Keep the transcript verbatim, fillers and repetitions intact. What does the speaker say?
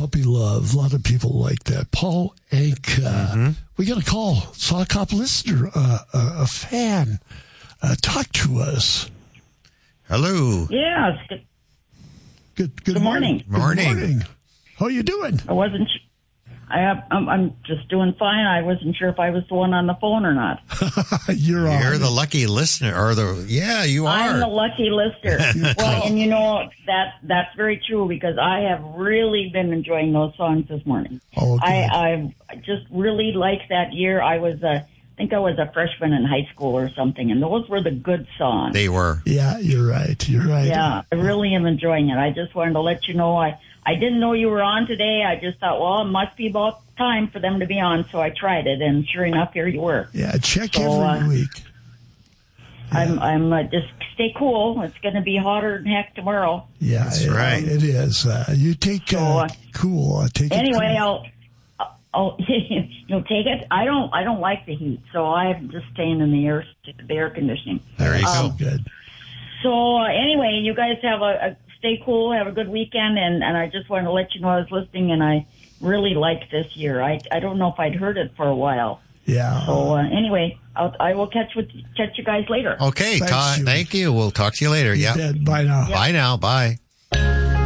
puppy love. A lot of people like that. Paul Anka. Mm-hmm. We got a call. Sock Hop listener, uh, a, a fan. Uh, talk to us. Hello. Yes. Good, good, good, good morning. morning. Good morning. How are you doing? I wasn't... I have, I'm, I'm just doing fine. I wasn't sure if I was the one on the phone or not. You're on. You're the lucky listener, or the yeah, you are. I'm the lucky lister. Well, and you know that that's very true because I have really been enjoying those songs this morning. Oh, okay. I I just really liked that year. I was a, I think I was a freshman in high school or something, and those were the good songs. They were. Yeah, you're right. You're right. Yeah, I really am enjoying it. I just wanted to let you know I. I didn't know you were on today. I just thought, well, it must be about time for them to be on, so I tried it, and sure enough, here you were. Yeah, check so, every uh, week. Yeah. I'm, I'm uh, just stay cool. It's going to be hotter than heck tomorrow. Yeah, that's it, right. It is. Uh, you take so, uh, uh, cool. Uh, take anyway, it cool. I'll, I'll you'll take it. I don't, I don't like the heat, so I'm just staying in the air, the air conditioning. There you um, go. Good. So uh, anyway, you guys have a. a Stay cool, have a good weekend, and, and I just wanted to let you know I was listening, and I really liked this year. I I don't know if I'd heard it for a while. Yeah. So uh, anyway, I'll, I will catch with catch you guys later. Okay, Thanks, ta- you. thank you. We'll talk to you later. You Yeah. bet. Bye now. Bye now. Bye.